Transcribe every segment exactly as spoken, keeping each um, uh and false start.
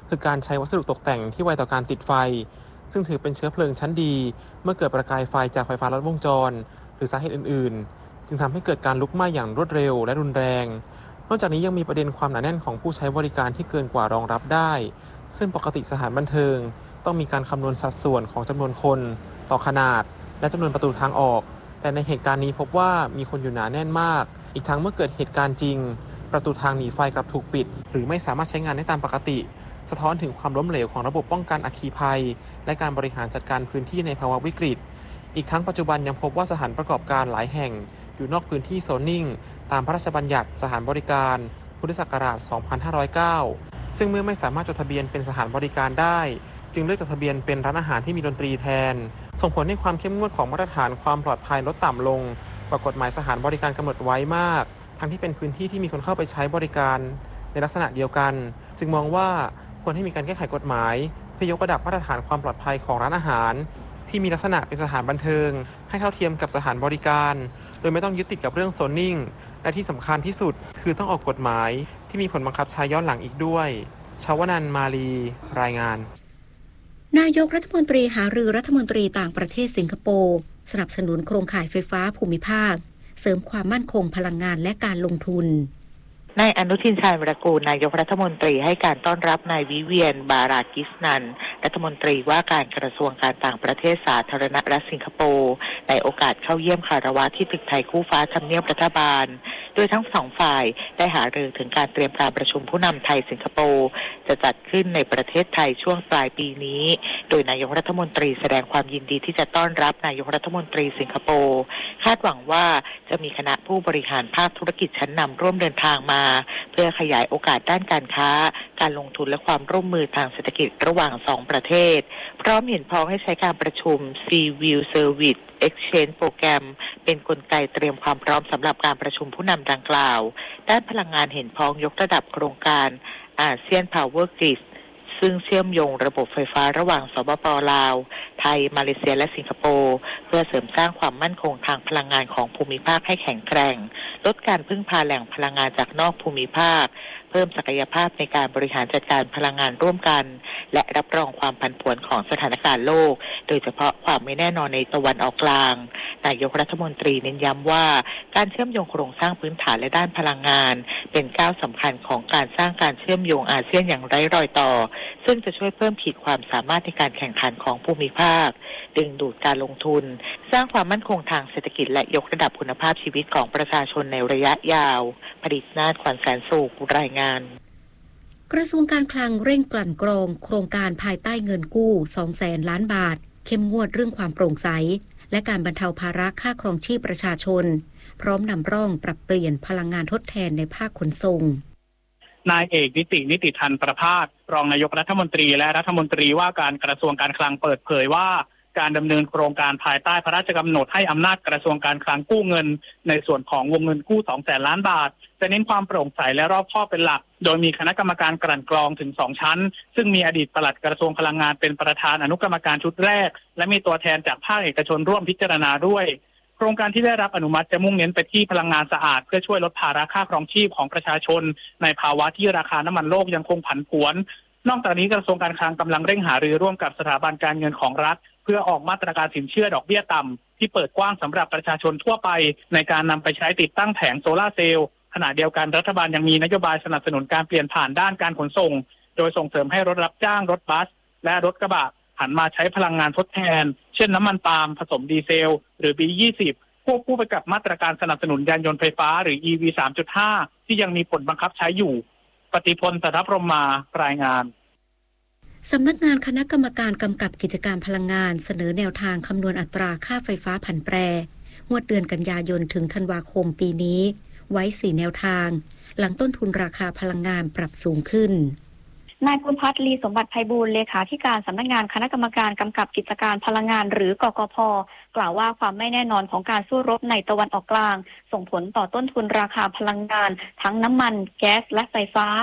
คือการใช้วัสดุตกแต่งที่ไวต่อการติดไฟซึ่งถือเป็นเชื้อเพลิงชั้นดีเมื่อเกิดประกายไฟจากไฟฟ้าลัดวงจรหรือสาเหตุอื่นๆจึงทำให้เกิดการลุกไหม้อย่างรวดเร็วและรุนแรงนอกจากนี้ยังมีประเด็นความหนาแน่นของผู้ใช้บริการที่เกินกว่ารองรับได้ซึ่งปกติสถานบันเทิงต้องมีการคำนวณสัดส่วนของจำนวนคนต่อขนาดและจำนวนประตูทางออกแต่ในเหตุการณ์นี้พบว่ามีคนอยู่หนาแน่นมากอีกทั้งเมื่อเกิดเหตุการณ์จริงประตูทางหนีไฟกลับถูกปิดหรือไม่สามารถใช้งานได้ตามปกติสะท้อนถึงความล้มเหลวของระบบป้องกันอัคคีภัยและการบริหารจัดการพื้นที่ในภาวะวิกฤตอีกทั้งปัจจุบันยังพบว่าสถานประกอบการหลายแห่งอยู่นอกพื้นที่โซนนิ่งตามพระราชบัญญัติสถานบริการพุทธศักราช สองพันห้าร้อยเก้า ซึ่งเมื่อไม่สามารถจดทะเบียนเป็นสถานบริการได้จึงเลือกจดทะเบียนเป็นร้านอาหารที่มีดนตรีแทนส่งผลให้ความเข้มงวดของมาตรฐานความปลอดภัยลดต่ำลงกว่ากฎหมายสถานบริการกำหนดไว้มากทั้งที่เป็นพื้นที่ที่มีคนเข้าไปใช้บริการในลักษณะเดียวกันจึงมองว่าควรให้มีการแก้ไขกฎหมายเพื่อยกระดับมาตรฐานความปลอดภัยของร้านอาหารที่มีลักษณะเป็นสถานบันเทิงให้เท่าเทียมกับสถานบริการโดยไม่ต้องยึดติดกับเรื่องโซนนิ่งและที่สำคัญที่สุดคือต้องออกกฎหมายที่มีผลบังคับใช้ย้อนหลังอีกด้วยชวนันท์ มาลีรายงานนายกรัฐมนตรีหารือรัฐมนตรีต่างประเทศสิงคโปร์สนับสนุนโครงข่ายไฟฟ้าภูมิภาคเสริมความมั่นคงพลังงานและการลงทุนนายอนุทินชาญวิรากูลนายกรัฐมนตรีให้การต้อนรับนายวิเวียนบารากิสนันรัฐมนตรีว่าการกระทรวงการต่างประเทศสาธารณรัฐสิงคโปร์ในโอกาสเข้าเยี่ยมคารวะที่ตึกไทยคู่ฟ้าทำเนียบรัฐบาลโดยทั้งสองฝ่ายได้หารือถึงการเตรียมการประชุมผู้นำไทยสิงคโปร์จะจัดขึ้นในประเทศไทยช่วงปลายปีนี้โดยนายกรัฐมนตรีแสดงความยินดีที่จะต้อนรับนายกรัฐมนตรีสิงคโปร์คาดหวังว่าจะมีคณะผู้บริหารภาคธุรกิจชั้นนำร่วมเดินทางมาเพื่อขยายโอกาสด้านการค้าการลงทุนและความร่วมมือทางเศรษฐกิจระหว่างสองประเทศพร้อมเห็นพ้องให้ใช้การประชุม Seaview Service Exchange Program เป็นกลไกเตรียมความพร้อมสำหรับการประชุมผู้นำดังกล่าวด้านพลังงานเห็นพ้องยกระดับโครงการอาเซียน Power Grid ซึ่งเชื่อมโยงระบบไฟฟ้าระหว่างสปป.ลาวไทยมาเลเซียและสิงคโปร์เพื่อเสริมสร้างความมั่นคงทางพลังงานของภูมิภาคให้แข็งแกร่งลดการพึ่งพาแหล่งพลังงานจากนอกภูมิภาคเพิ่มศักยภาพในการบริหารจัดการพลังงานร่วมกันและรับรองความผันผวนของสถานการณ์โลกโดยเฉพาะความไม่แน่นอนในตะวันออกกลางนายกรัฐมนตรีเน้นย้ำว่าการเชื่อมโยงโครงสร้างพื้นฐานและด้านพลังงานเป็นก้าวสำคัญของการสร้างการเชื่อมโยงอาเซียนอย่างไร้รอยต่อซึ่งจะช่วยเพิ่มขีดความสามารถในการแข่งขันของภูมิภาคดึงดูดการลงทุนสร้างความมั่นคงทางเศรษฐกิจและยกระดับคุณภาพชีวิตของประชาชนในระยะยาวผลิตนาฏขวัญแสนสุขรายงานกระทรวงการคลังเร่งกลั่นกรองโครงการภายใต้เงินกู้ สองแสน ล้านบาทเข้มงวดเรื่องความโปร่งใสและการบรรเทาภาระค่าครองชีพประชาชนพร้อมนำร่องปรับเปลี่ยนพลังงานทดแทนในภาคขนส่งนายเอกนิตินิติธันประภาสรองนายกรัฐมนตรีและรัฐมนตรีว่าการกระทรวงการคลังเปิดเผยว่าการดำเนินโครงการภายใต้พระราชกำหนดให้อำนาจกระทรวงการคลังกู้เงินในส่วนของวงเงินกู้ สองแสน ล้านบาทจะเน้นความโปร่งใสและรอบคอบเป็นหลักโดยมีคณะกรรมการกลั่นกรองถึงสองชั้นซึ่งมีอดีตปลัดกระทรวงพลังงานเป็นประธานอนุกรรมการชุดแรกและมีตัวแทนจากภาคเอกชนร่วมพิจารณาด้วยโครงการที่ได้รับอนุมัติจะมุ่งเน้นไปที่พลังงานสะอาดเพื่อช่วยลดภาระค่าครองชีพของประชาชนในภาวะที่ราคาน้ำมันโลกยังคงผันผวนนอกจากนี้กระทรวงการคลังกำลังเร่งหารือร่วมกับสถาบันการเงินของรัฐเพื่อออกมาตรการสินเชื่อดอกเบี้ยต่ำที่เปิดกว้างสำหรับประชาชนทั่วไปในการนำไปใช้ติดตั้งแผงโซลาร์เซลล์ขณะเดียวกันรัฐบาลยังมีนโยบายสนับสนุนการเปลี่ยนผ่านด้านการขนส่งโดยส่งเสริมให้รถรับจ้างรถบัสและรถกระบะหันมาใช้พลังงานทดแทนเช่นน้ำมันปาล์มผสมดีเซลหรือ บี ยี่สิบ ควบคู่ไปกับมาตรการสนับสนุนยานยนต์ไฟฟ้าหรือ อี วี สามจุดห้า ที่ยังมีผลบังคับใช้อยู่ปฏิพล สัทธพรหมารายงานสำนักงานคณะกรรมการกำกับกิจการพลังงานเสนอแนวทางคำนวณอัตราค่าไฟฟ้าผันแปรงวดเดือนกันยายนถึงธันวาคมปีนี้ไว้สี่แนวทางหลังต้นทุนราคาพลังงานปรับสูงขึ้นนายกุลพัฒน์ลีสมบัติไพบูลย์เลขาธิการสำนักงานคณะกรรมการกำกับกิจการพลังงานหรือกกพ.กล่าวว่าความไม่แน่นอนของการสู้รบในตะวันออกกลางส่งผลต่อต้นทุนราคาพลังงานทั้งน้ำมันแก๊สและไฟฟ้า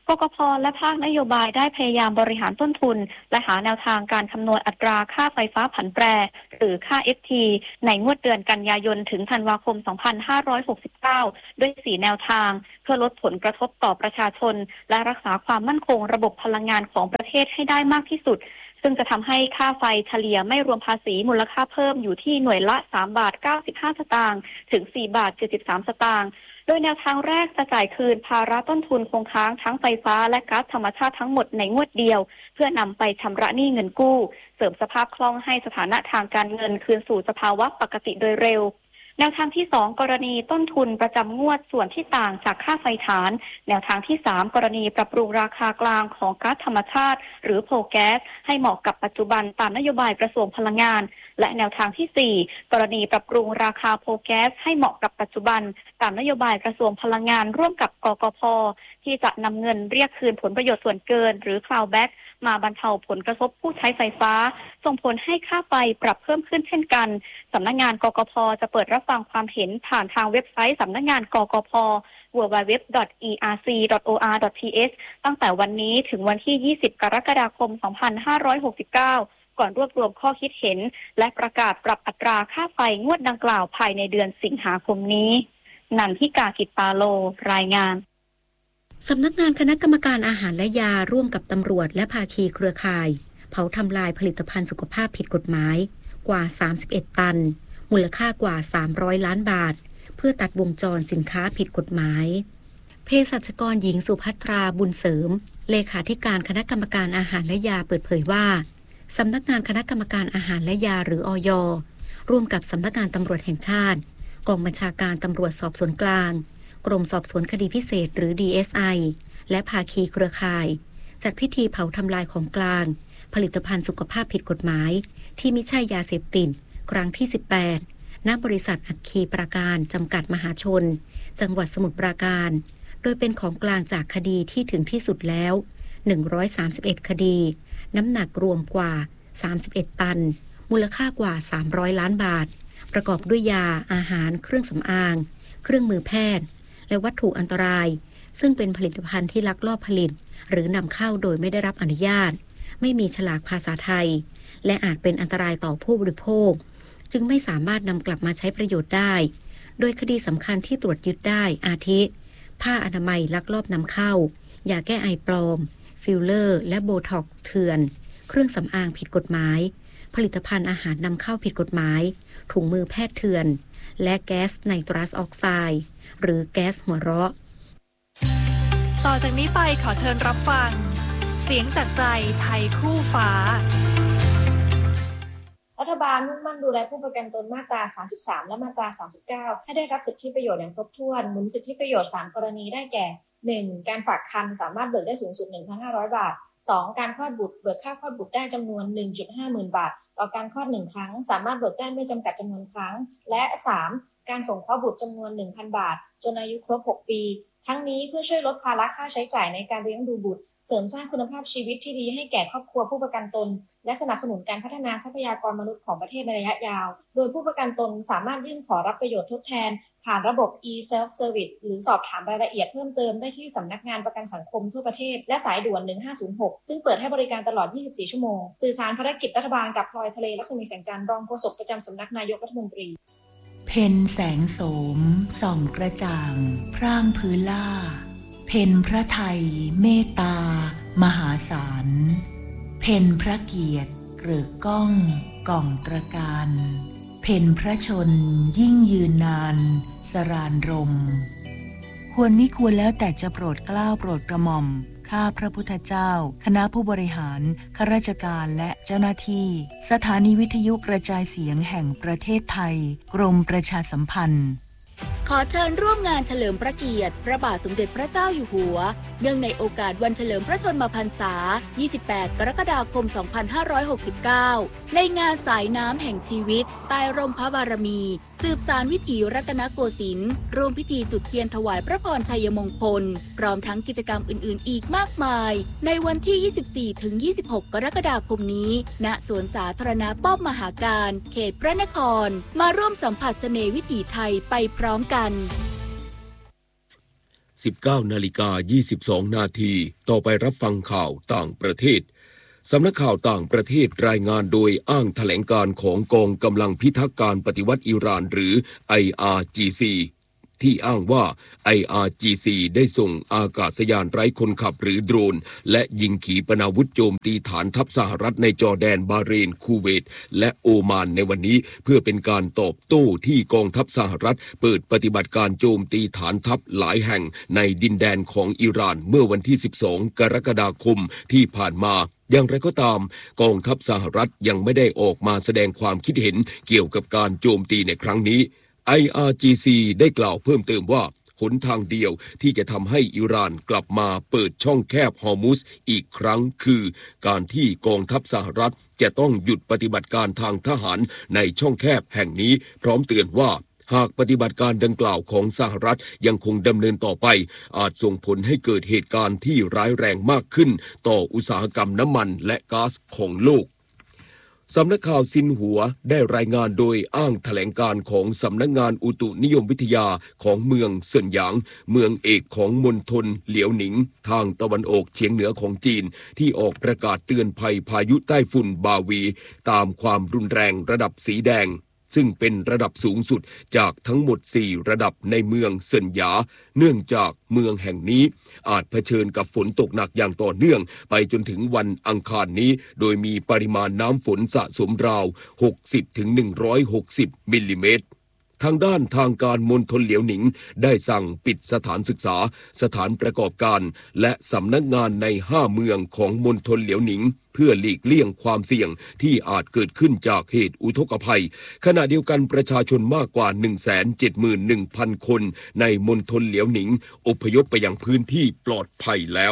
กกพ.และภาคนโยบายได้พยายามบริหารต้นทุนและหาแนวทางการคำนวณอัตราค่าไฟฟ้าผันแปรหรือค่า เอฟ ที ในงวดเดือนกันยายนถึงธันวาคม สองพันห้าร้อยหกสิบเก้า ด้วยสี่แนวทางเพื่อลดผลกระทบต่อประชาชนและรักษาความมั่นคงระบบพลังงานของประเทศให้ได้มากที่สุดซึ่งจะทำให้ค่าไฟเฉลี่ยไม่รวมภาษีมูลค่าเพิ่มอยู่ที่หน่วยละสามบาทเก้าสิบห้าสตางค์ถึงสี่บาทเจ็ดสิบสามสตางค์โดยแนวทางแรกจะจ่ายคืนภาระต้นทุนคงค้างทั้งไฟฟ้าและก๊าซธรรมชาติทั้งหมดในงวดเดียวเพื่อนำไปชำระหนี้เงินกู้เสริมสภาพคล่องให้สถานะทางการเงินคืนสู่สภาวะปกติโดยเร็วแนวทางที่สองกรณีต้นทุนประจำงวดส่วนที่ต่างจากค่าไฟฐานแนวทางที่สามกรณีปรับปรุงราคากลางของก๊าซธรรมชาติหรือโพลแก๊สให้เหมาะกับปัจจุบันตามนโยบายกระทรวงพลังงานและแนวทางที่สี่กรณีปรับปรุงราคาโพลแก๊สให้เหมาะกับปัจจุบันตามนโยบายกระทรวงพลังงานร่วมกับกกพ.ที่จะนำเงินเรียกคืนผลประโยชน์ส่วนเกินหรือ clawback มาบรรเทาผลกระทบผู้ใช้ไฟฟ้าส่งผลให้ค่าไฟปรับเพิ่มขึ้นเช่นกันสำนักงานกกพ.จะเปิดรับฟังความเห็นผ่านทางเว็บไซต์สำนักงานกกพ.ดับเบิลยู ดับเบิลยู ดับเบิลยู ดอท อี อาร์ ซี ดอท โอ อาร์ ดอท ที เอช ตั้งแต่วันนี้ถึงวันที่ยี่สิบกรกฎาคมสองพันห้าร้อยหกสิบเก้าก่อนรวบรวมข้อคิดเห็นและประกาศปรับอัตราค่าไฟงวดดังกล่าวภายในเดือนสิงหาคมนี้นันทิกา กิตปาโลรายงานสำนักงานคณะกรรมการอาหารและยาร่วมกับตำรวจและภาคีเครือข่ายเผาทำลายผลิตภัณฑ์สุขภาพผิดกฎหมายกว่าสามสิบเอ็ดตันมูลค่ากว่าสามร้อยล้านบาทเพื่อตัดวงจรสินค้าผิดกฎหมายเภสัชกรหญิงสุภัทราบุญเสริมเลขาธิการคณะกรรมการอาหารและยาเปิดเผยว่าสำนักงานคณะกรรมการอาหารและยาหรืออย.ร่วมกับสำนักงานตำรวจแห่งชาติกองบัญชาการตำรวจสอบสวนกลางกรมสอบสวนคดีพิเศษหรือ ดี เอส ไอ และภาคีเครือข่ายจัดพิธีเผาทำลายของกลางผลิตภัณฑ์สุขภาพผิดกฎหมายที่มิใช่ยาเสพติดครั้งที่สิบแปดณบริษัทอัคคีปราการจำกัดมหาชนจังหวัดสมุทรปราการโดยเป็นของกลางจากคดีที่ถึงที่สุดแล้วหนึ่งร้อยสามสิบเอ็ดคดีน้ำหนักรวมกว่าสามสิบเอ็ดตันมูลค่ากว่าสามร้อยล้านบาทประกอบด้วยยาอาหารเครื่องสำอางเครื่องมือแพทย์และวัตถุอันตรายซึ่งเป็นผลิตภัณฑ์ที่ลักลอบผลิตหรือนำเข้าโดยไม่ได้รับอนุญาตไม่มีฉลากภาษาไทยและอาจเป็นอันตรายต่อผู้บริโภคจึงไม่สามารถนำกลับมาใช้ประโยชน์ได้โดยคดีสำคัญที่ตรวจยึดได้อาทิผ้าอนามัยลักลอบนำเข้ายาแก้ไอปลอมฟิลเลอร์และโบท็อกซ์เถื่อนเครื่องสำอางผิดกฎหมายผลิตภัณฑ์อาหารนำเข้าผิดกฎหมายถุงมือแพทย์เถื่อนและแก๊สไนโตรัสออกไซด์หรือแก๊สหัวเราะต่อจากนี้ไปขอเชิญรับฟังเสียงจากใจไทยคู่ฟ้ารัฐบาลมุ่งมั่นดูแลผู้ประกันตนมาตราสามสิบสามและมาตราสามสิบเก้าให้ได้รับสิทธิประโยชน์อย่างครบถ้วนหมุนสิทธิประโยชน์สามกรณีได้แก่ หนึ่ง. การฝากครรภ์สามารถเบิกได้สูงสุด หนึ่งพันห้าร้อย บาท สอง. การคลอดบุตรเบิกค่าคลอดบุตรได้จำนวน หนึ่งจุดห้า หมื่นบาทต่อการคลอดหนึ่งครั้งสามารถเบิกได้ไม่จำกัดจำนวนครั้งและ สาม. การส่งเคราะห์บุตรจำนวน หนึ่งพัน บาทจนอายุครบหกปีทั้งนี้เพื่อช่วยลดภาระค่าใช้จ่ายในการเลี้ยงดูบุตรเสริมสร้างคุณภาพชีวิตที่ดีให้แก่ครอบครัวผู้ประกันตนและสนับสนุนการพัฒนาทรัพยากรมนุษย์ของประเทศในระยะยาวโดยผู้ประกันตนสามารถยื่นขอรับประโยชน์ทดแทนผ่านระบบ e-self service หรือสอบถามรายละเอียดเพิ่มเติมได้ที่สำนักงานประกันสังคมทั่วประเทศและสายด่วนหนึ่งห้าศูนย์หกซึ่งเปิดให้บริการตลอดยี่สิบสี่ชั่วโมงสื่อสารภารกิจรัฐบาลกับพลอยทะเลลักษมีแสงจันทร์รองโฆษกประจำสำนักนายกรัฐมนตรีเพ็ญแสงโสมส่องกระจ่างพร่างพื้นล่าเพ็ญพระไทยเมตตามหาศาลเพ็ญพระเกียรติเกริกก้องก่องตระการเพ็ญพระชนยิ่งยืนนานสรานรมควรมิควรแล้วแต่จะโปรดเกล้าโปรดกระหม่อมข้าพระพุทธเจ้าคณะผู้บริหารข้าราชการและเจ้าหน้าที่สถานีวิทยุกระจายเสียงแห่งประเทศไทยกรมประชาสัมพันธ์ขอเชิญร่วมงานเฉลิมพระเกียรติพระบาทสมเด็จพระเจ้าอยู่หัวเนื่องในโอกาสวันเฉลิมพระชนมพรรษายี่สิบแปดกรกฎาคมสองพันห้าร้อยหกสิบเก้าในงานสายน้ำแห่งชีวิตใต้ร่มพระบารมีสืบสานวิถีรัตนโกสินทร์ร่วมพิธีจุดเทียนถวายพระพรชัยมงคลพร้อมทั้งกิจกรรมอื่นๆอีกมากมายในวันที่ ยี่สิบสี่ถึงยี่สิบหก กรกฎาคมนี้ณสวนสาธารณะป้อมมหาการเขตพระนครมาร่วมสัมผัสเสน่ห์วิถีไทยไปพร้อมกันสิบเก้านาฬิกายี่สิบสองนาทีต่อไปรับฟังข่าวต่างประเทศสำนักข่าวต่างประเทศรายงานโดยอ้างแถลงการของกองกำลังพิทักษ์การปฏิวัติอิหร่านหรือ ไอ อาร์ จี ซี ที่อ้างว่า ไอ อาร์ จี ซี ได้ส่งอากาศยานไร้คนขับหรือโดรนและยิงขีปนาวุธโจมตีฐานทัพสหรัฐในจอร์แดนบาห์เรนคูเวตและโอมานในวันนี้เพื่อเป็นการตอบโต้ที่กองทัพสหรัฐเปิดปฏิบัติการโจมตีฐานทัพหลายแห่งในดินแดนของอิหร่านเมื่อวันที่สิบสองกรกฎาคมที่ผ่านมาอย่างไรก็ตามกองทัพสหรัฐยังไม่ได้ออกมาแสดงความคิดเห็นเกี่ยวกับการโจมตีในครั้งนี้ ไอ อาร์ จี ซี ได้กล่าวเพิ่มเติมว่าหนทางเดียวที่จะทำให้อิหร่านกลับมาเปิดช่องแคบฮอร์มุซอีกครั้งคือการที่กองทัพสหรัฐจะต้องหยุดปฏิบัติการทางทหารในช่องแคบแห่งนี้พร้อมเตือนว่าหากปฏิบัติการดังกล่าวของสหรัฐยังคงดำเนินต่อไปอาจส่งผลให้เกิดเหตุการณ์ที่ร้ายแรงมากขึ้นต่ออุตสาหกรรมน้ำมันและก๊าซของโลกสำนักข่าวซินหัวได้รายงานโดยอ้างแถลงการของสำนักงานอุตุนิยมวิทยาของเมืองเซินหยางเมืองเอกของมณฑลเหลียวหนิงทางตะวันออกเฉียงเหนือของจีนที่ออกประกาศเตือนภัยพายุใต้ฝุ่นบาวีตามความรุนแรงระดับสีแดงซึ่งเป็นระดับสูงสุดจากทั้งหมดสี่ระดับในเมืองเซินหยาเนื่องจากเมืองแห่งนี้อาจเผชิญกับฝนตกหนักอย่างต่อเนื่องไปจนถึงวันอังคารนี้โดยมีปริมาณน้ำฝนสะสมราว หกสิบถึงหนึ่งร้อยหกสิบ มิลลิเมตรทางด้านทางการมณฑลเหลียวหนิงได้สั่งปิดสถานศึกษาสถานประกอบการและสำนักงานในห้าเมืองของมณฑลเหลียวหนิงเพื่อหลีกเลี่ยงความเสี่ยงที่อาจเกิดขึ้นจากเหตุอุทกภัยขณะเดียวกันประชาชนมากกว่า หนึ่งแสนเจ็ดหมื่นหนึ่งพัน คนในมณฑลเหลียวหนิงอพยพไปยังพื้นที่ปลอดภัยแล้ว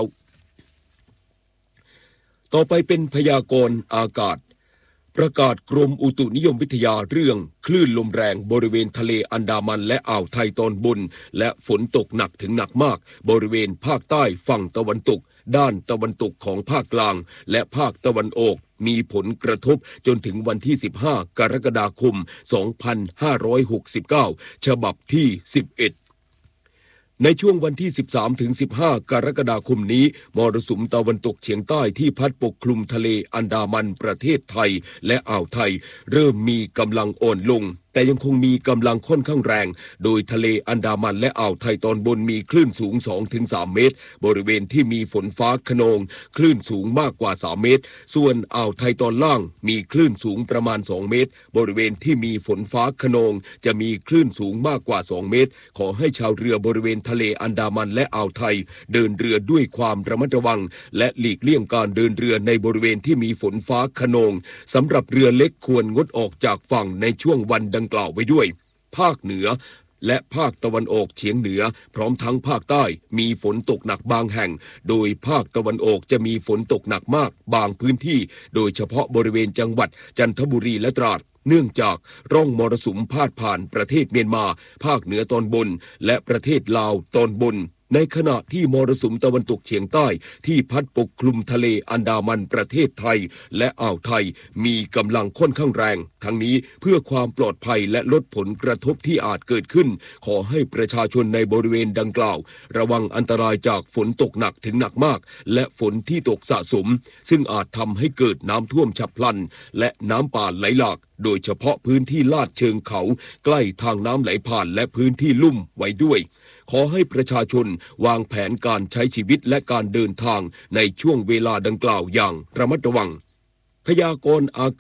ต่อไปเป็นพยากรณ์อากาศประกาศกรมอุตุนิยมวิทยาเรื่องคลื่นลมแรงบริเวณทะเลอันดามันและอ่าวไทยตอนบนและฝนตกหนักถึงหนักมากบริเวณภาคใต้ฝั่งตะวันตกด้านตะวันตกของภาคกลางและภาคตะวันออกมีผลกระทบจนถึงวันที่สิบห้ากรกฎาคมสองพันห้าร้อยหกสิบเก้าฉบับที่สิบเอ็ดในช่วงวันที่สิบสามถึงสิบห้ากรกฎาคมนี้มรสุมตะวันตกเฉียงใต้ที่พัดปกคลุมทะเลอันดามันประเทศไทยและอ่าวไทยเริ่มมีกำลังอ่อนลงแต่ยังคงมีกำลังค่อนข้างแรงโดยทะเลอันดามันและอ่าวไทยตอนบนมีคลื่นสูง สองถึงสาม เมตรบริเวณที่มีฝนฟ้าคะนองคลื่นสูงมากกว่าสามเมตรส่วนอ่าวไทยตอนล่างมีคลื่นสูงประมาณสองเมตรบริเวณที่มีฝนฟ้าคะนองจะมีคลื่นสูงมากกว่าสองเมตรขอให้ชาวเรือบริเวณทะเลอันดามันและอ่าวไทยเดินเรือด้วยความระมัดระวังและหลีกเลี่ยงการเดินเรือในบริเวณที่มีฝนฟ้าคะนองสำหรับเรือเล็กควรงดออกจากฝั่งในช่วงวันดังกล่าวไว้ด้วยภาคเหนือและภาคตะวันออกเฉียงเหนือพร้อมทั้งภาคใต้มีฝนตกหนักบางแห่งโดยภาคตะวันออกจะมีฝนตกหนักมากบางพื้นที่โดยเฉพาะบริเวณจังหวัดจันทบุรีและตราดเนื่องจากร่องมรสุมพาดผ่านประเทศเมียนมาภาคเหนือตอนบนและประเทศลาวตอนบนในขณะที่มรสุมตะวันตกเฉียงใต้ที่พัดปกคลุมทะเลอันดามันประเทศไทยและอ่าวไทยมีกำลังค่อนข้างแรงทั้งนี้เพื่อความปลอดภัยและลดผลกระทบที่อาจเกิดขึ้นขอให้ประชาชนในบริเวณดังกล่าวระวังอันตรายจากฝนตกหนักถึงหนักมากและฝนที่ตกสะสมซึ่งอาจทำให้เกิดน้ำท่วมฉับพลันและน้ำป่าไหลหลากโดยเฉพาะพื้นที่ลาดเชิงเขาใกล้ทางน้ำไหลผ่านและพื้นที่ลุ่มไว้ด้วยขอให้ประชาชนวางแผนการใช้ชีวิตและการเดินทางในช่วงเวลาดังกล่าวอย่างระมัดระวังพยากรณ์อา